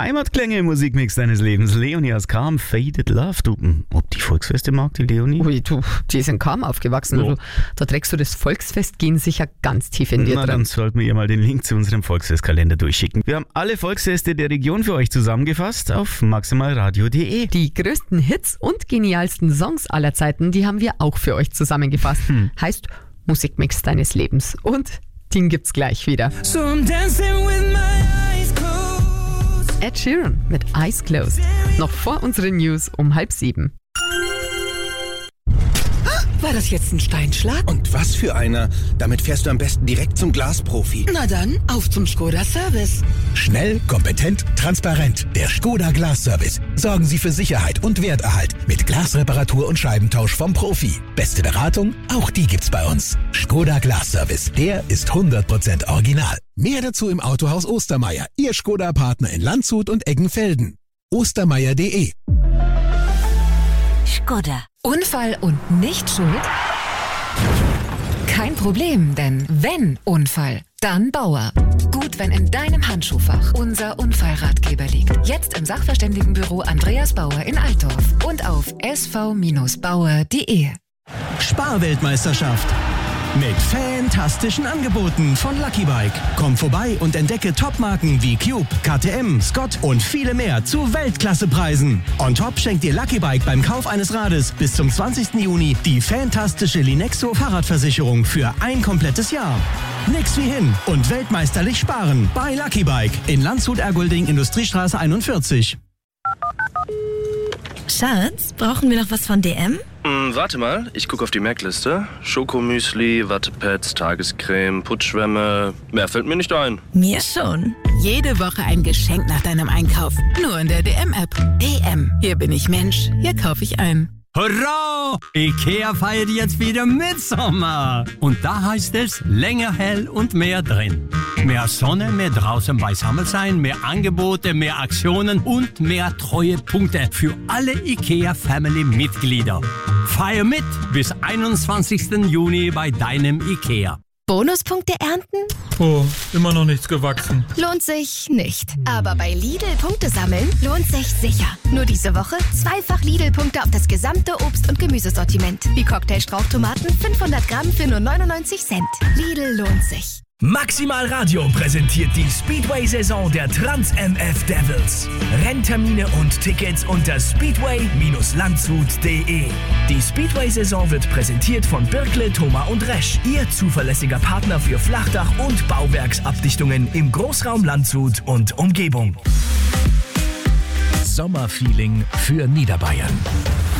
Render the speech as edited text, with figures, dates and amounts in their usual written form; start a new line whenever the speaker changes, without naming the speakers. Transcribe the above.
Heimatklänge im Musikmix deines Lebens. Leonie aus Cham, Faded Love. Du, ob die Volksfeste mag, die Leonie?
Ui, du, die ist in Cham aufgewachsen.
Oh.
Da trägst du das Volksfestgehen sicher ganz tief in dir
Na,
drin.
dann sollten wir ihr mal den Link zu unserem Volksfestkalender durchschicken. Wir haben alle Volksfeste der Region für euch zusammengefasst auf maximalradio.de.
Die größten Hits und genialsten Songs aller Zeiten, die haben wir auch für euch zusammengefasst. Heißt Musikmix deines Lebens. Und den gibt's gleich wieder.
So I'm dancing with my eyes closed.
Ed Sheeran mit Eyes Closed. Noch vor unseren News um 6:30.
War das jetzt ein Steinschlag?
Und was für einer? Damit fährst du am besten direkt zum Glasprofi.
Na dann, auf zum Škoda Service.
Schnell, kompetent, transparent. Der Škoda Glas Service. Sorgen Sie für Sicherheit und Werterhalt mit Glasreparatur und Scheibentausch vom Profi. Beste Beratung? Auch die gibt's bei uns. Škoda Glas Service. Der ist 100% original. Mehr dazu im Autohaus Ostermeier. Ihr Škoda-Partner in Landshut und Eggenfelden. Ostermeier.de.
Škoda. Unfall und nicht schuld? Kein Problem, denn wenn Unfall, dann Bauer. Gut, wenn in deinem Handschuhfach unser Unfallratgeber liegt. Jetzt im Sachverständigenbüro Andreas Bauer in Altdorf und auf sv-bauer.de.
Sparweltmeisterschaft. Mit fantastischen Angeboten von Lucky Bike. Komm vorbei und entdecke Topmarken wie Cube, KTM, Scott und viele mehr zu Weltklassepreisen. On top schenkt dir Lucky Bike beim Kauf eines Rades bis zum 20. Juni die fantastische Linexo Fahrradversicherung für ein komplettes Jahr. Nix wie hin und weltmeisterlich sparen bei Lucky Bike in Landshut-Ergolding, Industriestraße 41.
Schatz, brauchen wir noch was von DM?
Warte mal, ich gucke auf die Merkliste. Schokomüsli, Wattepads, Tagescreme, Putzschwämme. Mehr fällt mir nicht ein.
Mir schon.
Jede Woche ein Geschenk nach deinem Einkauf. Nur in der DM-App. DM. Hier bin ich Mensch. Hier kaufe ich ein.
Hurra! IKEA feiert jetzt wieder Mitsommer. Und da heißt es länger hell und mehr drin. Mehr Sonne, mehr draußen beisammen sein, mehr Angebote, mehr Aktionen und mehr Treuepunkte für alle IKEA-Family-Mitglieder. Feier mit bis 21. Juni bei deinem IKEA.
Bonuspunkte ernten?
Oh, immer noch nichts gewachsen.
Lohnt sich nicht. Aber bei Lidl Punkte sammeln lohnt sich sicher. Nur diese Woche zweifach Lidl-Punkte auf das gesamte Obst- und Gemüsesortiment. Wie Cocktail-Strauchtomaten 500 Gramm für nur 99 Cent. Lidl lohnt sich.
Maximal Radio präsentiert die Speedway-Saison der Trans-MF Devils. Renntermine und Tickets unter speedway-landshut.de. Die Speedway-Saison wird präsentiert von Birkle, Thoma und Resch, Ihr zuverlässiger Partner für Flachdach- und Bauwerksabdichtungen im Großraum Landshut und Umgebung.
Sommerfeeling für Niederbayern.